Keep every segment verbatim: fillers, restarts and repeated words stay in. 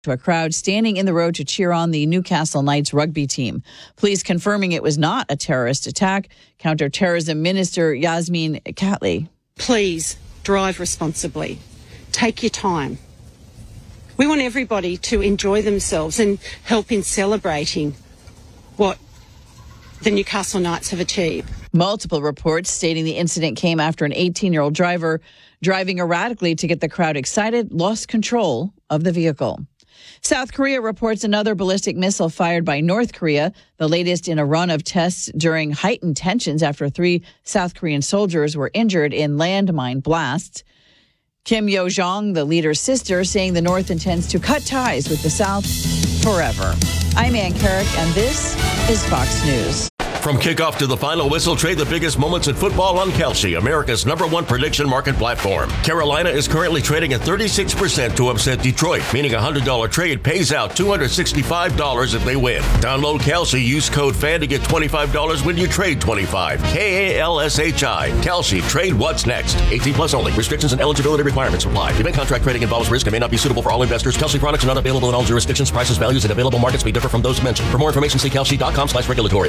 to a crowd standing in the road to cheer on the Newcastle Knights rugby team. Police confirming it was not a terrorist attack. Counter-terrorism Minister Yasmin Catley. Please drive responsibly. Take your time. We want everybody to enjoy themselves and help in celebrating what the Newcastle Knights have achieved. Multiple reports stating the incident came after an eighteen-year-old driver driving erratically to get the crowd excited lost control of the vehicle. South Korea reports another ballistic missile fired by North Korea, the latest in a run of tests during heightened tensions after three South Korean soldiers were injured in landmine blasts. Kim Yo-jong, the leader's sister, saying the North intends to cut ties with the South forever. I'm Ann Carrick, and this is Fox News. From kickoff to the final whistle, trade the biggest moments in football on Kalshi, America's number one prediction market platform. Carolina is currently trading at thirty-six percent to upset Detroit, meaning a one hundred dollars trade pays out two hundred sixty-five dollars if they win. Download Kalshi, use code FAN to get twenty-five dollars when you trade twenty-five dollars. K A L S H I. Kalshi, trade what's next. eighteen plus only. Restrictions and eligibility requirements apply. Event contract trading involves risk and may not be suitable for all investors. Kalshi products are not available in all jurisdictions. Prices, values, and available markets may differ from those mentioned. For more information, see kalshi.com slash regulatory.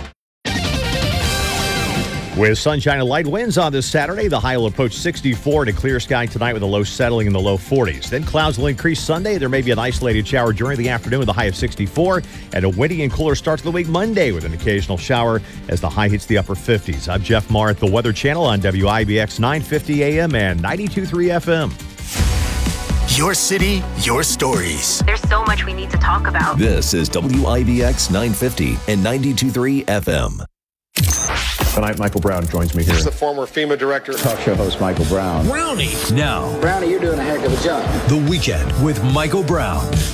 With sunshine and light winds on this Saturday, the high will approach sixty-four and a clear sky tonight with a low settling in the low forties. Then clouds will increase Sunday. There may be an isolated shower during the afternoon with a high of sixty-four and a windy and cooler start to the week Monday with an occasional shower as the high hits the upper fifties. I'm Jeff Marr at the Weather Channel on W I B X nine fifty A M and ninety-two point three F M. Your city, your stories. There's so much we need to talk about. This is W I B X nine fifty and ninety-two point three F M. Tonight, Michael Brown joins me here. He's the former FEMA director. Talk show host Michael Brown. Brownie. Now. Brownie, you're doing a heck of a job. The Weekend with Michael Brown.